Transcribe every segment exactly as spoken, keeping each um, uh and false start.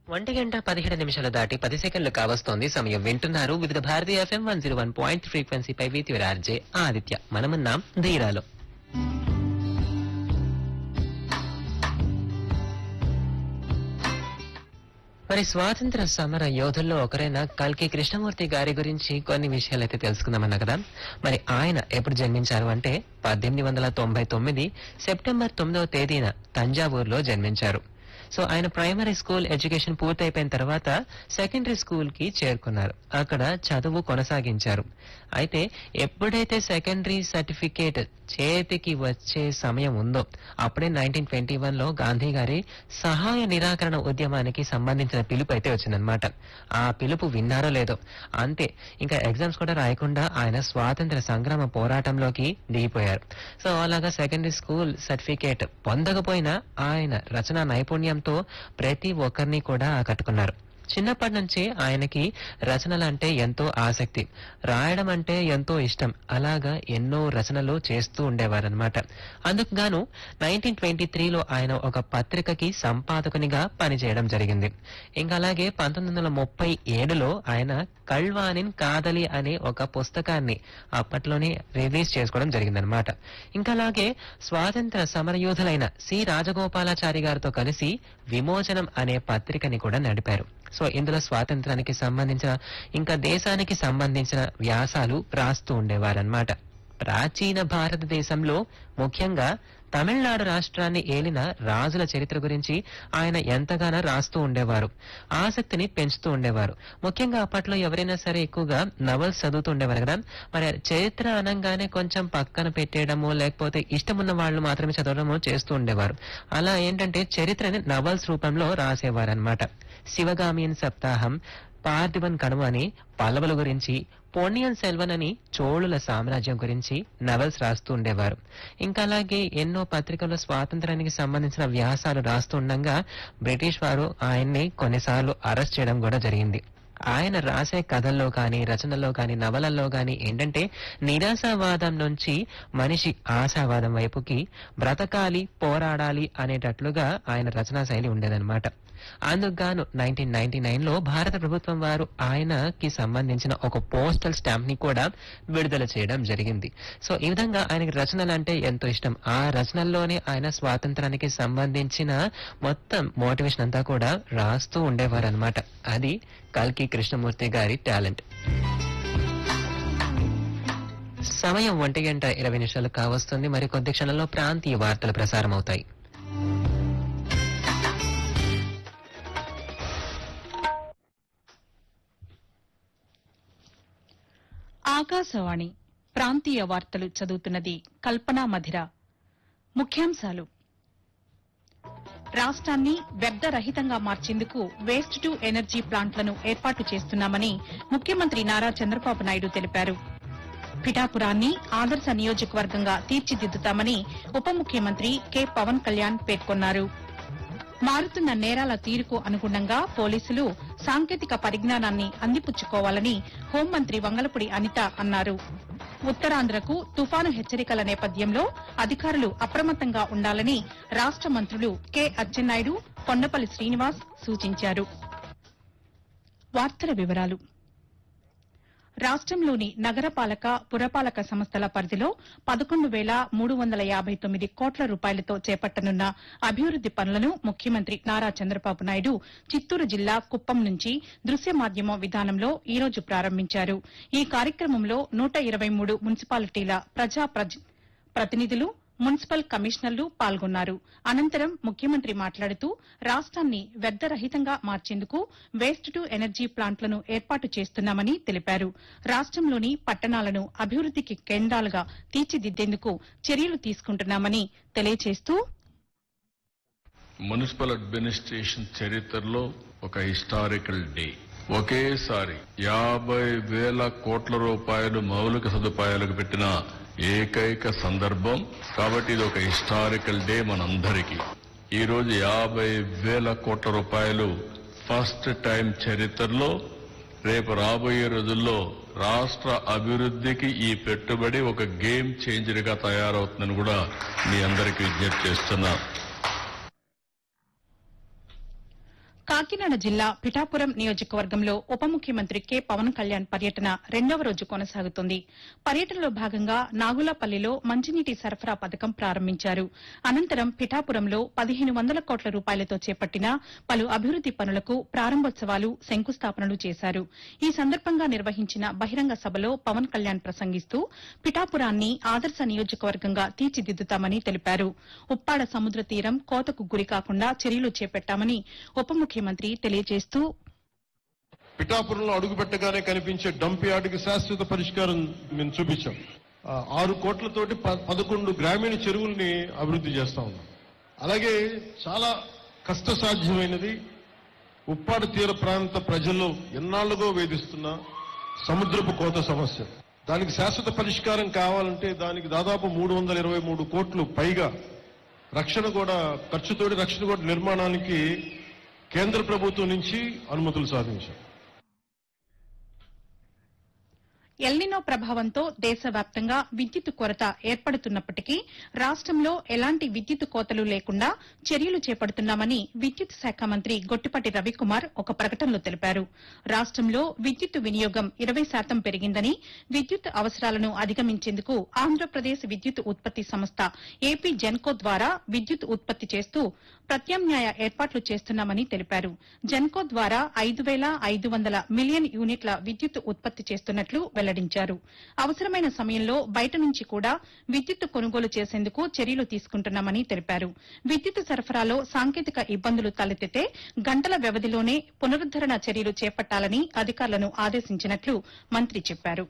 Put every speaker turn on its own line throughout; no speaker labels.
ఒంటి గంట పదిహేడు నిమిషాలు దాటి పది సెకండ్లు కావస్తోంది. సమయం వింటున్నారు వివిధ భారతీయ FM one zero one point ఫ్రీక్వెన్సీపై Vithi RJ Aditya. మనమున్నాం ధీరాలో. మరి స్వాతంత్ర సమర యోధుల్లో ఒకరైన కల్కి కృష్ణమూర్తి గారి గురించి కొన్ని విషయాలైతే తెలుసుకుందామన్నా కదా. మరి ఆయన ఎప్పుడు జన్మించారు అంటే పద్దెనిమిది వందల తొంభై తొమ్మిది సెప్టెంబర్ తొమ్మిదవ తేదీన తంజావూరులో జన్మించారు. సో ఆయన ప్రైమరీ స్కూల్ ఎడ్యుకేషన్ పూర్తయిపోయిన తర్వాత సెకండరీ స్కూల్ కి చేరుకున్నారు. అక్కడ చదువు కొనసాగించారు. అయితే ఎప్పుడైతే సెకండరీ సర్టిఫికేట్ చేతికి వచ్చే సమయం ఉందో అప్పుడే నైన్టీన్ ట్వంటీ వన్ లో గాంధీ గారి సహాయ నిరాకరణ ఉద్యమానికి సంబంధించిన పిలుపు అయితే వచ్చిందనమాట. ఆ పిలుపు విన్నారో లేదో అంతే, ఇంకా ఎగ్జామ్స్ కూడా రాయకుండా ఆయన స్వాతంత్ర సంగ్రామ పోరాటంలోకి దిగిపోయారు. సో అలాగా సెకండరీ స్కూల్ సర్టిఫికేట్ పొందకపోయినా ఆయన రచనా నైపుణ్యంతో ప్రతి ఒక్కరిని కూడా ఆకట్టుకున్నారు. చిన్నప్పటి నుంచే ఆయనకి రచనలంటే ఎంతో ఆసక్తి, రాయడం అంటే ఎంతో ఇష్టం. అలాగా ఎన్నో రచనలు చేస్తూ ఉండేవారనమాట. అందుకు గాను నైన్టీన్ ట్వంటీ త్రీలో ఆయన ఒక పత్రికకి సంపాదకునిగా పనిచేయడం జరిగింది. ఇంకా అలాగే పంతొమ్మిది వందల ముప్పై ఏడులో ఆయన కళ్వానిన్ కాదలి అనే ఒక పుస్తకాన్ని అప్పట్లోనే రిలీజ్ చేసుకోవడం జరిగిందనమాట. ఇంకా అలాగే స్వాతంత్ర సమరయోధులైన సి రాజగోపాలాచారి గారితో కలిసి విమోచనం అనే పత్రికని కూడా నడిపారు. సో ఇందులో స్వాతంత్రానికి సంబంధించిన ఇంకా దేశానికి సంబంధించిన వ్యాసాలు రాస్తూ ఉండేవారన్నమాట. ప్రాచీన భారతదేశంలో ముఖ్యంగా తమిళనాడు రాష్ట్రాన్ని ఏలిన రాజుల చరిత్ర గురించి ఆయన ఎంతగానో రాస్తూ ఉండేవారు. ఆసక్తిని పెంచుతూ ఉండేవారు. ముఖ్యంగా అప్పట్లో ఎవరైనా సరే ఎక్కువగా నవల్స్ చదువుతూ ఉండేవారు కదా. మరి చరిత్ర అనగానే కొంచెం పక్కన పెట్టేయడము, లేకపోతే ఇష్టమున్న వాళ్ళు మాత్రమే చదవడము చేస్తూ ఉండేవారు. అలా ఏంటంటే చరిత్రని నవల్స్ రూపంలో రాసేవారనమాట. శివగామియన్ సప్తాహం, పార్థివన్ కనుమ అని పల్లవుల గురించి, పొన్నియన్ సెల్వన్ అని చోళుల సామ్రాజ్యం గురించి నవల్స్ రాస్తూ ఉండేవారు. ఇంకా అలాగే ఎన్నో పత్రికల్లో స్వాతంత్రానికి సంబంధించిన వ్యాసాలు రాస్తూ ఉండగా బ్రిటిష్ వారు ఆయన్ని కొన్నిసార్లు అరెస్ట్ చేయడం కూడా జరిగింది. ఆయన రాసే కథల్లో కానీ, రచనల్లో కానీ, నవలల్లో కానీ ఏంటంటే నిరాశావాదం నుంచి మనిషి ఆశావాదం వైపుకి బ్రతకాలి, పోరాడాలి అనేటట్లుగా ఆయన రచనా శైలి ఉండేదన్నమాట. అందుకు గాను నైన్టీన్ నైన్టీ నైన్ లో భారత ప్రభుత్వం వారు ఆయనకి సంబంధించిన ఒక పోస్టల్ స్టాంప్ ని కూడా విడుదల చేయడం జరిగింది. సో ఈ విధంగా ఆయనకి రచనలు అంటే ఎంతో ఇష్టం. ఆ రచనల్లోనే ఆయన స్వాతంత్రానికి సంబంధించిన మొత్తం మోటివేషన్ అంతా కూడా రాస్తూ ఉండేవారు అనమాట. అది కల్కి కృష్ణమూర్తి గారి టాలెంట్. సమయం ఒంటి గంట ఇరవై నిమిషాలు కావస్తుంది. మరి కొద్ది క్షణంలో ప్రాంతీయ వార్తలు ప్రసారం అవుతాయి.
ఆకాశవాణి ప్రాంతీయ వార్తలు చదువుతున్నది కల్పనా మధిర. ముఖ్యాంశాలు: రాష్ట్రాన్ని వ్యర్థరహితంగా మార్చేందుకు వేస్ట్ టు ఎనర్జీ ప్లాంట్లను ఏర్పాటు చేస్తున్నామని ముఖ్యమంత్రి నారా చంద్రబాబు నాయుడు తెలిపారు. పిఠాపురాన్ని ఆదర్శ నియోజకవర్గంగా తీర్చిదిద్దుతామని ఉప ముఖ్యమంత్రి కె పవన్ కళ్యాణ్ పేర్కొన్నారు. మారుతున్న నేరాల తీరుకు అనుగుణంగా పోలీసులు సాంకేతిక పరిజ్ఞానాన్ని అందిపుచ్చుకోవాలని హోంమంత్రి వంగలపూడి అనిత అన్నారు. ఉత్తరాంధ్రకు తుఫాను హెచ్చరికల నేపథ్యంలో అధికారులు అప్రమత్తంగా ఉండాలని రాష్ట మంత్రులు కె అచ్చెన్నాయుడు, కొండపల్లి శ్రీనివాస్ సూచించారు. వార్తల వివరాలు: రాష్టంలోని నగరపాలక, పురపాలక సంస్థల పరిధిలో పదకొండు వేల మూడు వందల యాబై తొమ్మిది కోట్ల రూపాయలతో చేపట్టనున్న అభివృద్ది పనులను ముఖ్యమంత్రి నారా చంద్రబాబు నాయుడు చిత్తూరు జిల్లా కుప్పం నుంచి దృశ్య మాధ్యమ విధానంలో ఈ రోజు ప్రారంభించారు. ఈ కార్యక్రమంలో నూట ఇరవై మూడు మున్సిపాలిటీల ప్రజా ప్రతినిధులు, మున్సిపల్ కమిషనర్లు పాల్గొన్నారు. అనంతరం ముఖ్యమంత్రి మాట్లాడుతూ రాష్ట్రాన్ని వ్యర్థరహితంగా మార్చేందుకు వేస్ట్ టు ఎనర్జీ ప్లాంట్లను ఏర్పాటు చేస్తున్నామని తెలిపారు. రాష్టంలోని పట్టణాలను అభివృద్దికి కేంద్రాలుగా తీర్చిదిద్దేందుకు చర్యలు తీసుకుంటున్నామని తెలియజేస్తూ,
మున్సిపల్ అడ్మినిస్ట్రేషన్ చరిత్రలో ఒక హిస్టారికల్ డే. ఒకేసారి యాభై వేల కోట్ల రూపాయలు మౌలిక సదుపాయాలకు పెట్టిన ఏకైక సందర్భం. కాబట్టి ఇది ఒక హిస్టారికల్ డే మనందరికీ. ఈ రోజు యాభై వేల కోట్ల రూపాయలు ఫస్ట్ టైం చరిత్రలో. రేపు రాబోయే రోజుల్లో రాష్ట్ర అభివృద్ధికి ఈ పెట్టుబడి ఒక గేమ్ చేంజర్ గా తయారవుతుందని కూడా మీ అందరికీ విజ్ఞప్తి చేస్తున్నా.
కాకినాడ జిల్లా పిఠాపురం నియోజకవర్గంలో ఉప ముఖ్యమంత్రి కె పవన్ కళ్యాణ్ పర్యటన రెండవ రోజు కొనసాగుతోంది. పర్యటనలో భాగంగా నాగులపల్లిలో మంచినీటి సరఫరా పథకం ప్రారంభించారు. అనంతరం పిఠాపురంలో పదిహేను వందల కోట్ల రూపాయలతో చేపట్టిన పలు అభివృద్ది పనులకు ప్రారంభోత్సవాలు, శంకుస్థాపనలు చేశారు. ఈ సందర్భంగా నిర్వహించిన బహిరంగ సభలో పవన్ కళ్యాణ్ ప్రసంగిస్తూ పిఠాపురాన్ని ఆదర్శ నియోజకవర్గంగా తీర్చిదిద్దుతామని తెలిపారు. ఉప్పాడ సముద్ర తీరం కోతకు గురికాకుండా చర్యలు చేపట్టామని ఉప ముఖ్యమంత్రి తెలియజేస్తూ,
పిఠాపురంలో అడుగుపెట్టగానే కనిపించే డంప్ యార్డుకి శాశ్వత పరిష్కారం మేము చూపించాం. ఆరు కోట్లతోటి పదకొండు గ్రామీణ చెరువుల్ని అభివృద్ధి చేస్తా ఉన్నాం. అలాగే చాలా కష్టసాధ్యమైనది ఉప్పాడ తీర ప్రాంత ప్రజల్లో ఎన్నాళ్లుగో వేధిస్తున్న సముద్రపు కోత సమస్య. దానికి శాశ్వత పరిష్కారం కావాలంటే దానికి దాదాపు మూడు వందల ఇరవై మూడు కోట్లు పైగా రక్షణ కూడా ఖర్చుతోటి రక్షణ కూడా నిర్మాణానికి కేంద్ర ప్రభుత్వం నుంచి అనుమతులు సాధించారు.
ఎల్నినో ప్రభావంతో దేశవ్యాప్తంగా విద్యుత్ కొరత ఏర్పడుతున్నప్పటికీ రాష్టంలో ఎలాంటి విద్యుత్ కోతలు లేకుండా చర్యలు చేపడుతున్నామని విద్యుత్ శాఖ మంత్రి గొట్టిపాటి రవికుమార్ ఒక ప్రకటనలో తెలిపారు. రాష్టంలో విద్యుత్ వినియోగం ఇరవై శాతం పెరిగిందని, విద్యుత్ అవసరాలను అధిగమించేందుకు ఆంధ్రప్రదేశ్ విద్యుత్ ఉత్పత్తి సంస్థ ఏపీ జెన్కో ద్వారా విద్యుత్ ఉత్పత్తి చేస్తూ ప్రత్యామ్నాయ ఏర్పాట్లు చేస్తున్నామని తెలిపారు. జెన్కో ద్వారా ఐదు వేల ఐదు వందల మిలియన్ యూనిట్ల విద్యుత్ ఉత్పత్తి చేస్తున్నట్లు వెల్లడించారు. అవసరమైన సమయంలో బయట నుంచి కూడా విద్యుత్ కొనుగోలు చేసేందుకు చర్యలు తీసుకుంటున్నామని తెలిపారు. విద్యుత్ సరఫరాలో సాంకేతిక ఇబ్బందులు తలెత్తితే గంటల వ్యవధిలోనే పునరుద్దరణ చర్యలు చేపట్టాలని అధికారులను ఆదేశించినట్లు మంత్రి చెప్పారు.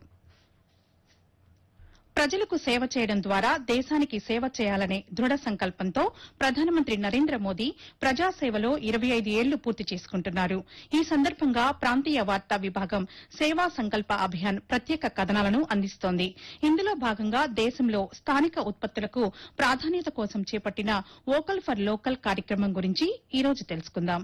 ప్రజలకు సేవ చేయడం ద్వారా దేశానికి సేవ చేయాలనే దృఢ సంకల్పంతో ప్రధానమంత్రి నరేంద్ర మోదీ ప్రజాసేవలో ఇరవై ఐదు ఏళ్లు పూర్తి చేసుకుంటున్నారు. ఈ సందర్భంగా ప్రాంతీయ వార్తా విభాగం సేవా సంకల్ప అభియాన్ ప్రత్యేక కథనాలను అందిస్తోంది. ఇందులో భాగంగా దేశంలో స్థానిక ఉత్పత్తులకు ప్రాధాన్యత కోసం చేపట్టిన వోకల్ ఫర్ లోకల్ కార్యక్రమం గురించి ఈ రోజు తెలుసుకుందాం.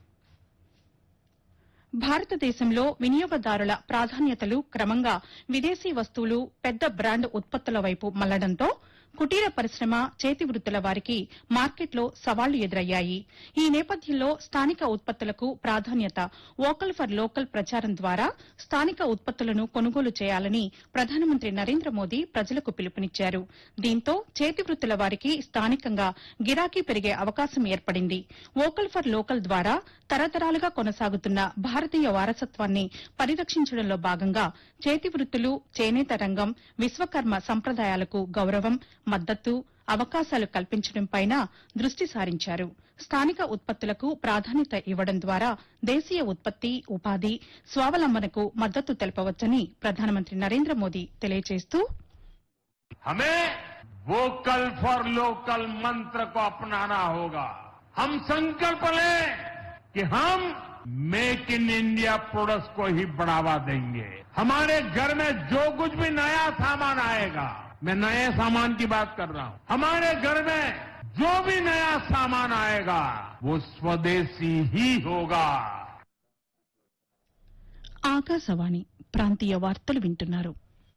భారతదేశంలో వినియోగదారుల ప్రాధాన్యతలు క్రమంగా విదేశీ వస్తువులు, పెద్ద బ్రాండ్ ఉత్పత్తుల వైపు మళ్లడంతో కుటీర పరిశ్రమ, చేతి వృత్తుల వారికి మార్కెట్లో సవాళ్లు ఎదురయ్యాయి. ఈ నేపథ్యంలో స్థానిక ఉత్పత్తులకు ప్రాధాన్యత, వోకల్ ఫర్ లోకల్ ప్రచారం ద్వారా స్థానిక ఉత్పత్తులను కొనుగోలు చేయాలని ప్రధానమంత్రి నరేంద్ర మోదీ ప్రజలకు పిలుపునిచ్చారు. దీంతో చేతి వృత్తుల వారికి స్థానికంగా గిరాకీ పెరిగే అవకాశం ఏర్పడింది. వోకల్ ఫర్ లోకల్ ద్వారా తరతరాలుగా కొనసాగుతున్న భారతీయ వారసత్వాన్ని పరిరక్షించడంలో భాగంగా చేతి వృత్తులు, చేనేత రంగం, విశ్వకర్మ సంప్రదాయాలకు గౌరవం, మద్దతు, అవకాశాలు కల్పించడంపైన దృష్టి సారించారు. స్థానిక ఉత్పత్తులకు ప్రాధాన్యత ఇవ్వడం ద్వారా దేశీయ ఉత్పత్తి, ఉపాధి, స్వావలంబనకు మద్దతు తెలపవచ్చని ప్రధానమంత్రి నరేంద్ర మోదీ తెలియజేస్తూ,
हमें वोकल फॉर लोकल मंत्र को अपनाना होगा. हम संकल्प लें कि हम मेक इन इंडिया प्रोडक्ट्स को ही बढ़ावा देंगे. हमारे घर में जो कुछ भी नया सामान आएगा, मैं नए सामान की बात कर रहा हूं, हमारे घर में जो भी नया सामान आएगा वो स्वदेशी ही होगा.
ఆకాశవాణి ప్రాంతీయ వార్తలు వింటున్నారు.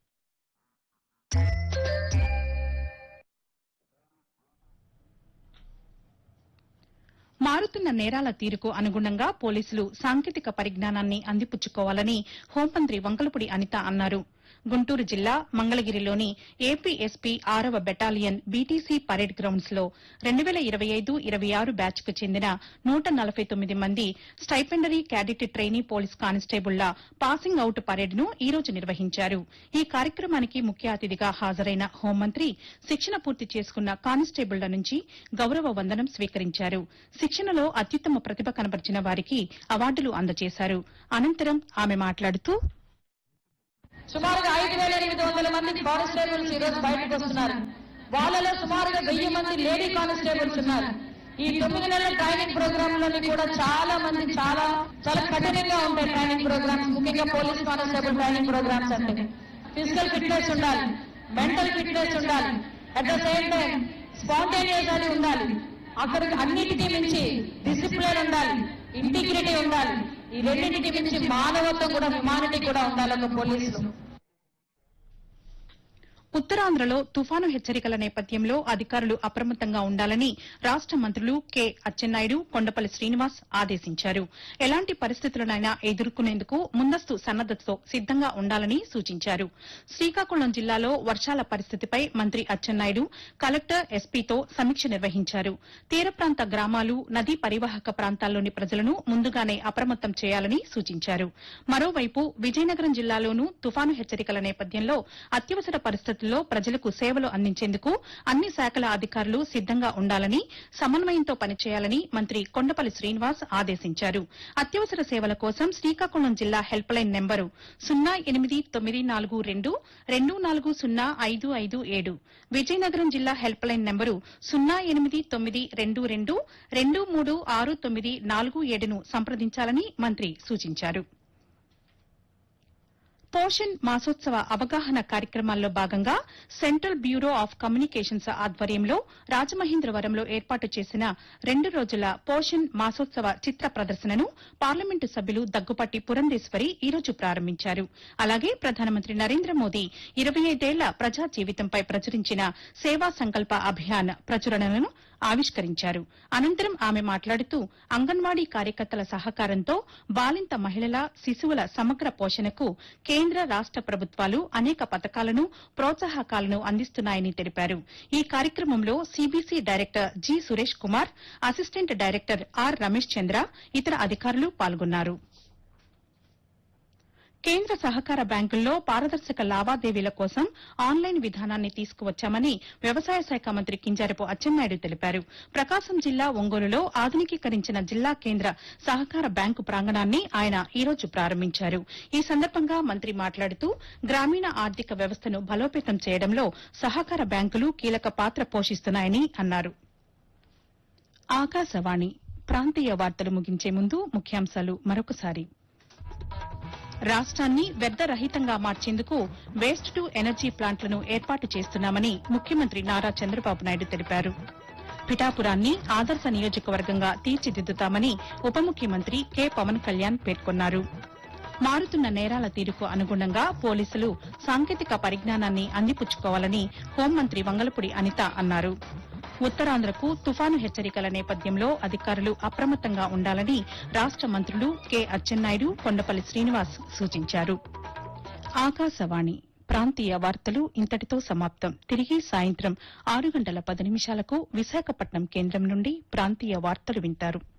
మారుతున్న నేరాల తీరుకు అనుగుణంగా పోలీసులు సాంకేతిక పరిజ్ఞానాన్ని అందిపుచ్చుకోవాలని హోంమంత్రి వంకలపూడి అనిత అన్నారు. గుంటూరు జిల్లా మంగళగిరిలోని ఏపీ ఎస్పీ ఆరవ బెటాలియన్ బీటీసీ పరేడ్ గ్రౌండ్స్ లో రెండు వేల ఇరవై ఐదు ఇరవై ఆరు బ్యాచ్ కు చెందిన నూట నలభై తొమ్మిది మంది stipendiary cadet trainee police కానిస్టేబుళ్ల passing out parade ను ఈ రోజు నిర్వహించారు. ఈ కార్యక్రమానికి ముఖ్య అతిథిగా హాజరైన హోంమంత్రి శిక్షణ పూర్తి చేసుకున్న కానిస్టేబుళ్ల నుంచి గౌరవ వందనం స్వీకరించారు. శిక్షణలో అత్యుత్తమ ప్రతిభ కనబర్చిన వారికి అవార్డులు అందజేశారు. అనంతరం ఆమె మాట్లాడుతూ,
సుమారుగా ఐదు వేల ఎనిమిది వందల మంది కానిస్టేబుల్స్ ఈ రోజు బయటకు వస్తున్నారు. వాళ్ళలో సుమారుగా వెయ్యి మంది లేడీ కానిస్టేబుల్స్ ఉన్నారు. ఈ తొమ్మిది నెలల ట్రైనింగ్ ప్రోగ్రామ్ లోని కూడా చాలా మంది చాలా చాలా కఠినంగా ఉంటాయి ట్రైనింగ్ ప్రోగ్రామ్స్, ముఖ్యంగా పోలీస్ కానిస్టేబుల్ ట్రైనింగ్ ప్రోగ్రామ్స్ అంటే ఫిజికల్ ఫిట్నెస్ ఉండాలి, మెంటల్ ఫిట్నెస్ ఉండాలి, at the same time spontaneous అని ఉండాలి. అక్కడికి అన్నిటికీ మించి డిసిప్లిన్ ఉండాలి, ఇంటిగ్రిటీ ఉండాలి. ఈ రెండింటికి మించి మానవత్వం కూడా, హ్యుమానిటీ కూడా ఉండాలి ఒక పోలీసులు.
ఉత్తరాంధ్రలో తుఫాను హెచ్చరికల నేపథ్యంలో అధికారులు అప్రమత్తంగా ఉండాలని రాష్ట మంత్రులు కె అచ్చెన్నాయుడు, కొండపల్లి శ్రీనివాస్ ఆదేశించారు. ఎలాంటి పరిస్థితులనైనా ఎదుర్కొనేందుకు ముందస్తు సన్నద్దతతో సిద్దంగా ఉండాలని సూచించారు. శ్రీకాకుళం జిల్లాలో వర్షాల పరిస్థితిపై మంత్రి అచ్చెన్నాయుడు కలెక్టర్, ఎస్పీతో సమీక్ష నిర్వహించారు. తీర ప్రాంత గ్రామాలు, నదీ పరివాహక ప్రాంతాల్లోని ప్రజలను ముందుగానే అప్రమత్తం చేయాలని సూచించారు. మరోవైపు విజయనగరం జిల్లాలోనూ తుఫాను హెచ్చరికల నేపథ్యంలో అత్యవసర పరిస్థితుల్లో ప్రజలకు సేవలు అందించేందుకు అన్ని శాఖల అధికారులు సిద్దంగా ఉండాలని, సమన్వయంతో పనిచేయాలని మంత్రి కొండపల్లి శ్రీనివాస్ ఆదేశించారు. అత్యవసర సేవల కోసం శ్రీకాకుళం జిల్లా హెల్ప్ లైన్ నెంబరు సున్నా ఎనిమిది తొమ్మిది నాలుగు రెండు రెండు నాలుగు సున్నా ఐదు ఐదు ఏడు, విజయనగరం జిల్లా హెల్ప్ లైన్ నెంబరు సున్నా ఎనిమిది తొమ్మిది రెండు రెండు రెండు మూడు ఆరు తొమ్మిది నాలుగు ఏడును సంప్రదించాలని మంత్రి సూచించారు. పోషణ్ మాసోత్సవ అవగాహన కార్యక్రమాల్లో భాగంగా సెంట్రల్ బ్యూరో ఆఫ్ కమ్యూనికేషన్స్ ఆధ్వర్యంలో రాజమహేంద్రవరంలో ఏర్పాటు చేసిన రెండు రోజుల పోషణ్ మాసోత్సవ చిత్ర ప్రదర్శనను పార్లమెంటు సభ్యులు దగ్గుపాటి పురంధేశ్వరి ఈ రోజు ప్రారంభించారు. అలాగే ప్రధానమంత్రి నరేంద్ర మోదీ ఇరవై ఐదేళ్ల ప్రజా జీవితంపై ప్రచురించిన సేవా సంకల్ప అభియాన్ ప్రచురణను ఆవిష్కరించారు. అనంతరం ఆమె మాట్లాడుతూ అంగన్వాడీ కార్యకర్తల సహకారంతో బాలింత మహిళల, శిశువుల సమగ్ర పోషణకు కేంద్ర, రాష్ట ప్రభుత్వాలు అనేక పథకాలను, ప్రోత్సాహకాలను అందిస్తున్నాయని తెలిపారు. ఈ కార్యక్రమంలో CBC director G Suresh Kumar, assistant director are Ramesh చంద్ర, ఇతర అధికారులు పాల్గొన్నారు. కేంద్ర సహకార బ్యాంకుల్లో పారదర్శక లావాదేవీల కోసం ఆన్లైన్ విధానాన్ని తీసుకువచ్చామని వ్యవసాయ శాఖ మంత్రి కింజారపు అచ్చెన్నాయుడు తెలిపారు. ప్రకాశం జిల్లా ఒంగోలులో ఆధునికీకరించిన జిల్లా కేంద్ర సహకార బ్యాంకు ప్రాంగణాన్ని ఆయన ఈ రోజు ప్రారంభించారు. ఈ సందర్భంగా మంత్రి మాట్లాడుతూ గ్రామీణ ఆర్థిక వ్యవస్థను బలోపేతం చేయడంలో సహకార బ్యాంకులు కీలక పాత్ర పోషిస్తున్నాయని అన్నారు. ఆకాశవాణి ప్రాంతీయ వార్తలు ముగించే ముందు ముఖ్యాంశాలు మరొకసారి. రాష్ట్రాన్ని వ్యర్థరహితంగా మార్చేందుకు వేస్ట్ టు ఎనర్జీ ప్లాంట్లను ఏర్పాటు చేస్తున్నామని ముఖ్యమంత్రి నారా చంద్రబాబు నాయుడు తెలిపారు. పిఠాపురాన్ని ఆదర్శ నియోజకవర్గంగా తీర్చిదిద్దుతామని ఉప ముఖ్యమంత్రి కె పవన్ కళ్యాణ్ పేర్కొన్నారు. మారుతున్న నేరాల తీరుకు అనుగుణంగా పోలీసులు సాంకేతిక పరిజ్ఞానాన్ని అందిపుచ్చుకోవాలని హోంమంత్రి వంగలపూడి అనిత అన్నారు. ఉత్తరాంధ్రకు తుఫాను హెచ్చరికల నేపథ్యంలో అధికారులు అప్రమత్తంగా ఉండాలని రాష్ట మంత్రులు కె అచ్చెన్నాయుడు, కొండపల్లి శ్రీనివాస్ సూచించారు. ఆకాశవాణి ప్రాంతీయ వార్తలు ఇంతటితో సమాప్తం. తిరిగి సాయంత్రం ఆరు గంటల పది నిమిషాలకు విశాఖపట్నం కేంద్రం నుండి ప్రాంతీయ వార్తలు వింటారు.